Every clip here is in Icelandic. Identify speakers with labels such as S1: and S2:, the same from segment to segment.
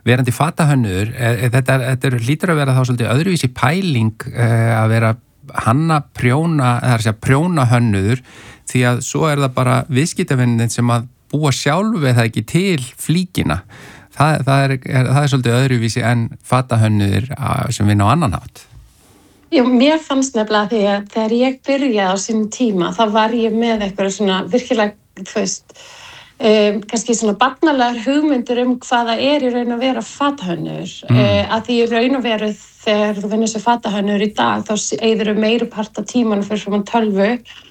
S1: verandi fatahönnur, þetta lítur að vera þá svolítið öðruvísi pæling að vera hanna prjóna, það að segja prjóna hönnuður, því að svo það bara viðskiptavinnin sem að búa sjálf eða ekki til flíkina. Það er svolítið öðruvísi en fatahönnuður sem vinna á annan hátt.
S2: Jú, mér fannst nefnilega því að þegar ég byrjaði á sínum tíma, þá var ég með eitthvað svona virkilega, þú veist, kannski svona barnalegar hugmyndir hvað það í raun að vera fatahönnur. Að því í raun og veru þegar þú vinnur sem fatahönnur í dag, þá eyðirðu meiri part af tímanum fyrir framan tölvu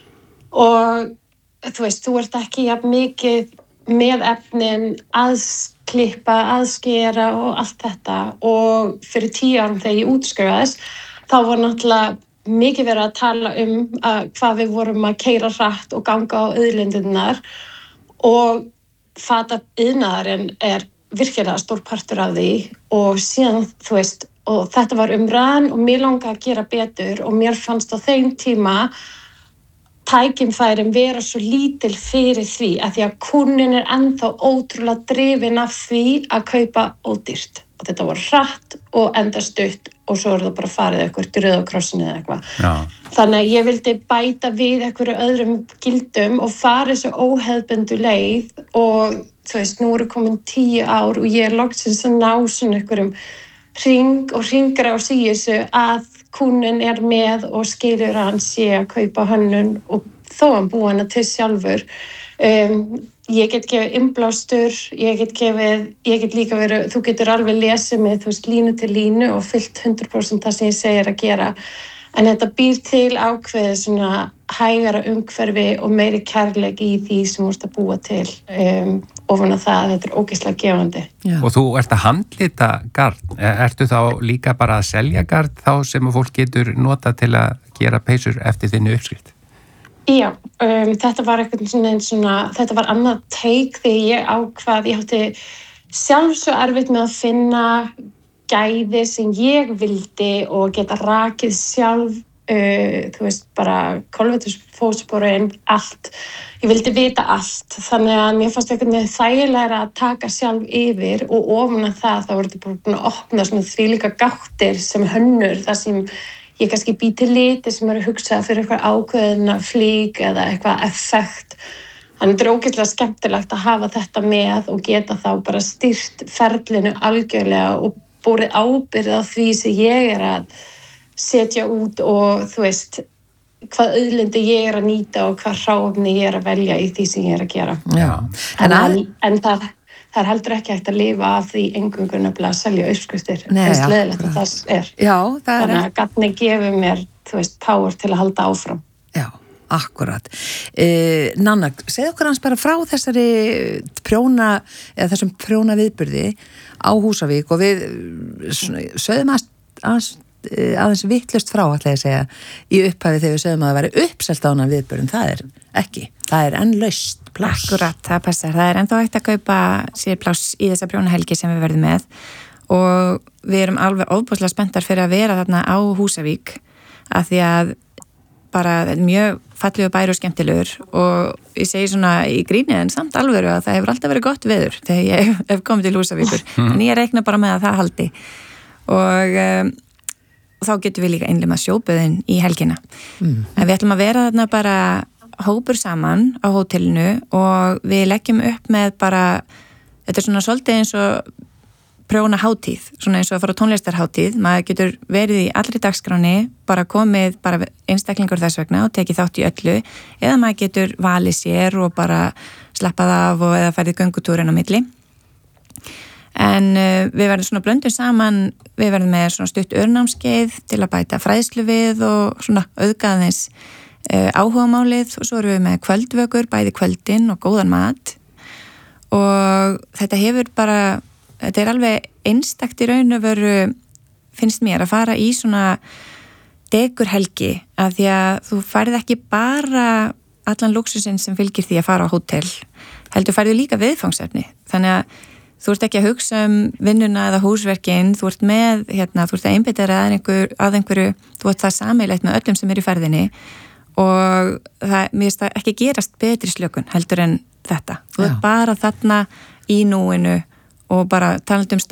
S2: og þú veist, þú ert ekki jafn mikið með efnin að klippa, að skera og allt þetta og fyrir 10 árum þegar ég útskrifaðist, þá var náttúrulega mikið verið að tala hvað við vorum að keyra hratt og ganga á auðlindirnar og fataiðnaðurinn virkilega stór partur af því og síðan, þú veist, og þetta var umræðan og mér langaði að gera betur og mér fannst á þeim tíma tækifærin vera svo lítil fyrir því að því að kúnninn ennþá ótrúlega drifinn af því að kaupa ódýrt. Og þetta var hratt og enda stutt og svo það bara farið eitthvað Rauða krossinn eða eitthvað.
S1: Já.
S2: Þannig að ég vildi bæta við einhverju öðrum gildum og fara þessu óhefðbundu leið og þú veist, nú eru komin 10 ár og ég loksins að ná svona einhverjum hring og hringrás í þessu að kúnninn með og skilur að hann sé að kaupa hönnun og þó hann búa hana til sjálfur. Ég get gefið innblástur, ég get líka verið, þú getur alveg lesið með, þú veist, línu til línu og fyllt 100% það sem ég segir að gera. En þetta býr til ákveðið svona hægara umhverfi og meiri kærleik í því sem þú ert að búa til ofan á það að þetta ógeðslega gefandi.
S1: Já. Og þú ert að handlita garn. Ertu þá líka bara að selja garn þá sem fólk getur notað til að gera peysur eftir þinni uppskrift?
S2: Já, þetta var þetta var annað take þegar ég ákvað, ég átti sjálf svo erfitt með að finna gæði sem ég vildi og geta rakið sjálf, þú veist, bara kolvetnisfótsporin, allt. Ég vildi vita allt, þannig að mér fannst einhvern veginn þægilegra að taka sjálf yfir og ofan að það, þá voru þetta bara búin að opna svona þvílíka gáttir sem hönnur, það sem ég kannski bý til liti sem eru hugsað fyrir eitthvað ákveðina flík eða eitthvað effekt. Þannig þetta ógeðslega skemmtilegt að hafa þetta með og geta þá bara stýrt ferlinu algjörlega og borið ábyrgð á því sem ég að setja út og þú veist, hvað auðlindi ég að nýta og hvað hráefni ég að velja í því sem ég að gera.
S1: Já.
S2: En það heldur ekki hægt að lifa af því eingöngu nefnilega að selja uppskriftir. Sleðilegt að það
S3: Já,
S2: þannig að garnið gefur mér, þú veist, power til að halda áfram.
S3: Já, akkurat. Nanna, segðu okkur hans bara frá þessari þessum prjóna viðburði á Húsavík og við sögðum aðeins vitlaust frá, ætla ég að segja, í upphafi þegar við sögðum að það væri uppselt á annan viðburðum. Það er enn laust pláss.
S4: Akkurat, það passar. Það ennþá hægt að kaupa sér pláss í þessa prjónahelgi sem við verðum með og við erum alveg ofboðslega spenntar fyrir að vera þarna á Húsavík af því að bara mjög fallegur bær og skemmtilegur og ég segi svona í gríni en samt alvöru að það hefur alltaf verið gott veður þegar ég hef komið til Húsavíkur en ég reikna bara með að það haldi og þá getum við líka innlimað sjóböðin í helgina. En við ætlum að vera þarna bara hópur saman á hótelinu og við leggjum upp með bara, þetta er svona svolítið eins og prjóna hátíð, svona eins og að fara á tónlistarhátíð, maður getur verið í allri dagskráni, bara komið bara einstaklingur þess vegna og tekið þátt í öllu, eða maður getur valið sér og bara slappað af og eða færið göngutúrin á milli. En við verðum svona blöndum saman, við verðum með svona stutt örnámskeið til að bæta fræðslu við og svona auðgaðins áhugamálið og svo erum við með kvöldvökur, bæði kvöldin og góðan mat og þetta hefur bara, þetta er alveg einstakt í raun og veru, finnst mér að fara í svona dekurhelgi af því að þú færð ekki bara allan lúksusinn sem fylgir því að fara á hótel, heldur færðu líka viðfangsefni, þannig að þú ert ekki að hugsa vinnuna eða húsverkin, þú ert með, þú ert að einbeita að einhverju, þú ert það sameiginlegt með öllum sem er í ferðinni og mér finnst það ekki gerast betri slökun heldur en þetta. Þú ert bara þarna í núinu og bara talandi